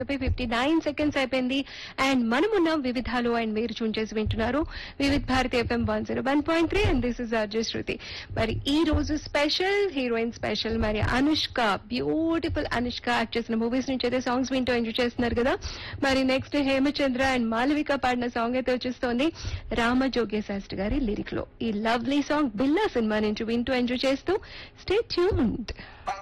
59 seconds అయిపోయింది. And మనమున్నాం వివిధాలు and మీరు చూన్ చేసి వింటున్నారు Vividh Bharati FM 101.3 and this is RJ శృతి. మరి ఈ రోజు స్పెషల్ హీరోయిన్ స్పెషల్. మరి అనుష్క, బ్యూటిఫుల్ అనుష్క యాక్ట్ చేసిన మూవీస్ నుంచి అయితే సాంగ్స్ వింటూ ఎంజాయ్ చేస్తున్నారు కదా. మరి నెక్స్ట్ హేమచంద్ర అండ్ మాలవిక పాడిన సాంగ్ అయితే వచ్చేస్తోంది రామజోగ్య శాస్త్రి గారి లిరిక్ లో. ఈ లవ్లీ సాంగ్ బిల్లా సినిమా నుంచి వింటూ ఎంజాయ్ చేస్తూ స్టే ట్యూన్డ్.